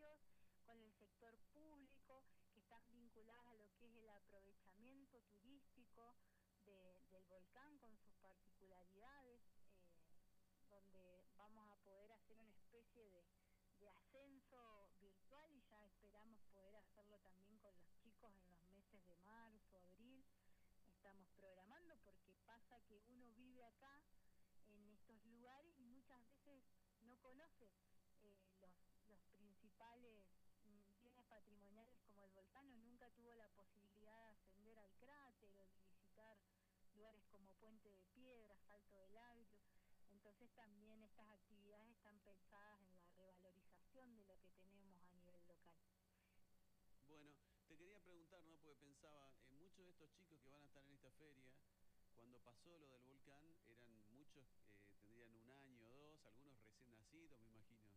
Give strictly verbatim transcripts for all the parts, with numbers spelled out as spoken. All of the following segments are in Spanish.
servicios, con el sector público, que están vinculadas a lo que es el aprovechamiento turístico de, del volcán con sus particularidades, eh, donde vamos a poder hacer una especie de, de ascenso virtual y ya esperamos poder hacerlo también con los chicos en los meses de marzo, abril. Estamos programando porque pasa que uno vive acá en estos lugares y muchas veces no conoce eh, los, los principales bienes patrimoniales como el volcán, o nunca tuvo la posibilidad de ascender al cráter o de visitar lugares como Puente de Piedra, Salto del Agrio. Entonces también estas actividades están pensadas en la revalorización de lo que tenemos a nivel local. Bueno, te quería preguntar, ¿no? Porque pensaba, en muchos de estos chicos que van a estar en esta feria, cuando pasó lo del volcán, eran muchos, eh, tendrían un año o dos, algunos recién nacidos, me imagino.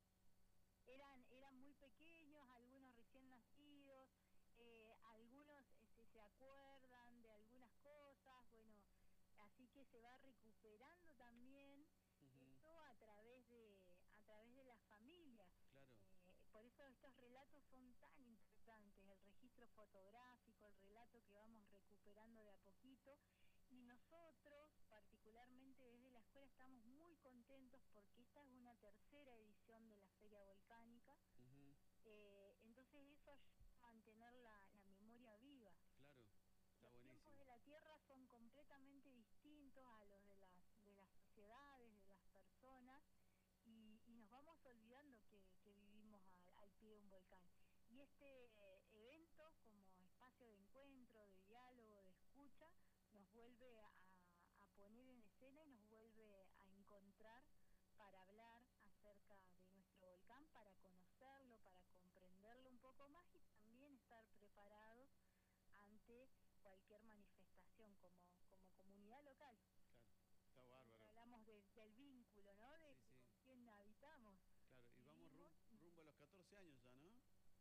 Eran, eran muy pequeños, algunos recién nacidos, eh, algunos este, se acuerdan de algunas cosas, bueno, así que se va recuperando también Uh-huh. esto a través de a través de la familia. Claro. Eh, por eso estos relatos son tan importantes, el registro fotográfico, el relato que vamos recuperando de a poquito. Y nosotros, particularmente desde la escuela, estamos muy contentos porque esta es una tercera edición de la Feria Volcánica. Uh-huh. Eh, entonces eso ayuda a mantener la, la memoria viva. Claro, está Los tiempos buenísimo. de la Tierra son completamente distintos a los de las, de las sociedades, de las personas, y, y nos vamos olvidando que, que vivimos al, al pie de un volcán. Y este evento, como espacio de encuentro, de diálogo, de escucha, nos vuelve a, a poner en escena y nos vuelve a encontrar para hablar acerca de nuestro volcán, para conocerlo, para comprenderlo un poco más y también estar preparados ante cualquier manifestación como, como comunidad local. Claro, está Siempre bárbaro. hablamos de, del vínculo, ¿no? De, Sí, de sí. con quién habitamos, Claro, y vamos vivimos rum- y... rumbo a los catorce años ya, ¿no?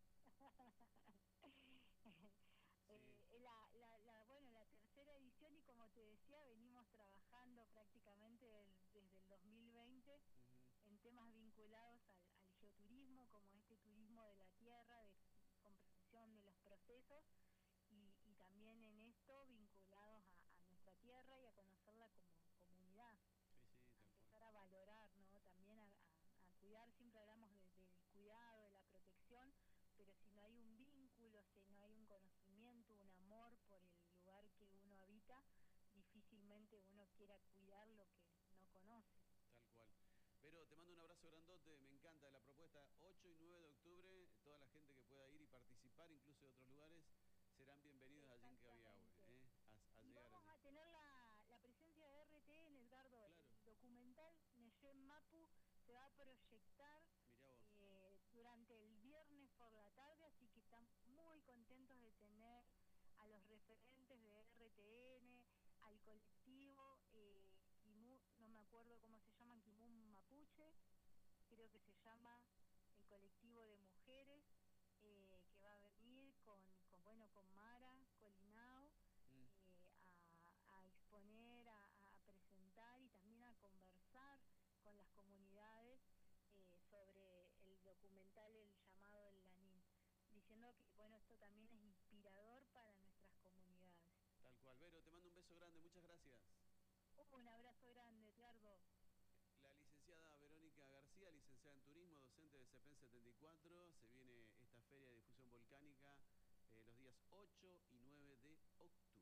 Sí. eh, la, la, la, bueno, la tercera edición, y como te decía, venimos trabajando prácticamente el, desde el dos mil veinte Uh-huh. en temas vinculados al, al geoturismo, como este turismo de la tierra, de comprensión de los procesos, y, y también en esto vinculados a, a nuestra tierra y a conocerla como comunidad, Sí, sí, a tal cual. empezar a valorar, ¿no? También a, a, a cuidar. Siempre hablamos de, del cuidado, de la protección, pero si no hay un vínculo, si no hay un conocimiento, un amor por el lugar que uno habita, difícilmente uno quiera cuidar lo que no conoce. Tal cual. Pero te mando un abrazo grandote, me encanta la propuesta. ocho y nueve de octubre, toda la gente que pueda ir y participar, incluso de otros lugares, serán bienvenidos allí en Cabiahue, Exactamente. ¿eh? a, a Y llegar vamos allí. a tener la, la presencia de R T en Edgardo. Claro, El documental Neyem Mapu se va a proyectar mirá vos. eh, durante el viernes por la tarde, así que estamos muy contentos de tener a los referentes de R T N, al colectivo eh, Kimu, no me acuerdo cómo se llaman, Kimun Mapuche, creo que se llama el colectivo de mujeres, eh, que va a venir con, con bueno con Mara Colinao, Mm. eh, a, a exponer, a, a presentar y también a conversar con las comunidades eh, sobre el documental El llamado del Lanín, diciendo que bueno, esto también es inspirador para nuestras comunidades. Tal cual. Vero, te mando un beso grande, muchas gracias. Un abrazo grande, Edgardo. La licenciada Verónica García, licenciada en Turismo, docente de CEPEN setenta y cuatro. Se viene esta feria de difusión volcánica eh, los días ocho y nueve de octubre.